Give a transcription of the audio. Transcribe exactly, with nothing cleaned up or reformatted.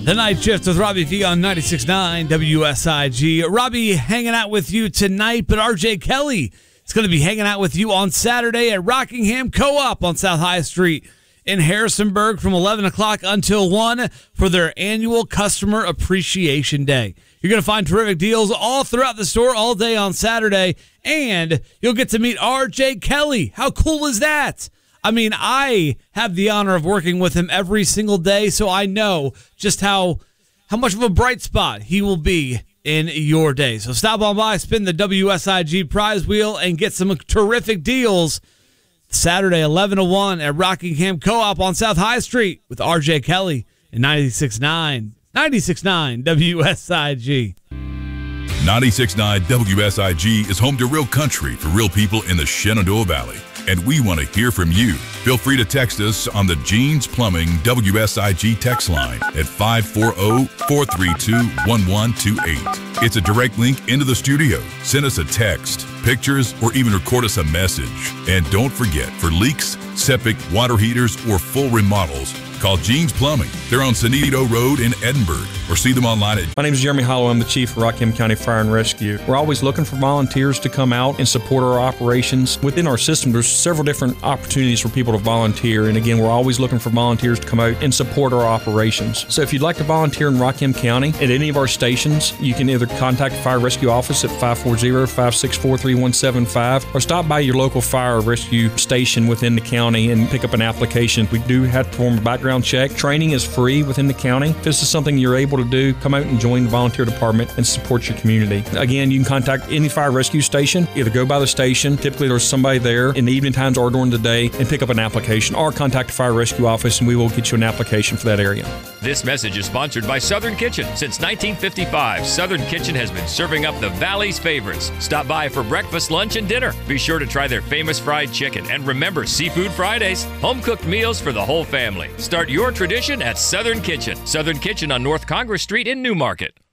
The Night Shift with Robbie V on ninety-six point nine W S I G. Robbie hanging out with you tonight, but R J Kelly is going to be hanging out with you on Saturday at Rockingham Co-op on South High Street in Harrisonburg from eleven o'clock until one for their annual Customer Appreciation Day. You're going to find terrific deals all throughout the store all day on Saturday, and you'll get to meet R J Kelly. How cool is that? I mean, I have the honor of working with him every single day, so I know just how how much of a bright spot he will be in your day. So stop on by, spin the W S I G prize wheel, and get some terrific deals Saturday, eleven to one at Rockingham Co-op on South High Street with R J Kelly in ninety-six point nine, ninety-six point nine W S I G. ninety-six point nine W S I G is home to real country for real people in the Shenandoah Valley. And we want to hear from you. Feel free to text us on the Jeans Plumbing W S I G text line at five four zero, four three two, one one two eight. It's a direct link into the studio. Send us a text, pictures, or even record us a message. And don't forget, for leaks, septic, water heaters, or full remodels, call Jeans Plumbing. They're on Sonito Road in Edinburgh, or see them online at... My name is Jeremy Hollow. I'm the Chief of Rockingham County Fire and Rescue. We're always looking for volunteers to come out and support our operations. Within our system, there's several different opportunities for people to volunteer. And again, we're always looking for volunteers to come out and support our operations. So if you'd like to volunteer in Rockingham County at any of our stations, you can either contact the Fire Rescue Office at five four zero, five six four, three one seven five or stop by your local fire rescue station within the county and pick up an application. We do have to perform a background check. Training is free within the county. If this is something you're able to do, come out and join the volunteer department and support your community. Again, you can contact any fire rescue station, either go by the station, typically there's somebody there in the evening times or during the day, and pick up an application, or contact the Fire Rescue Office and we will get you an application for that area. This message is sponsored by Southern Kitchen. Since nineteen fifty-five, Southern Kitchen has been serving up the Valley's favorites. Stop by for breakfast, lunch, and dinner. Be sure to try their famous fried chicken. And remember, Seafood Fridays, home-cooked meals for the whole family. Start your tradition at Southern Kitchen. Southern Kitchen on North Congress Street in Newmarket.